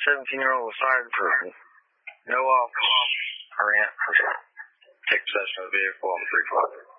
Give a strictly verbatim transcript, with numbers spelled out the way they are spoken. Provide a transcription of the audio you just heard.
seventeen-year-old was cited for no alcohol, rent, or take possession of a vehicle on three five.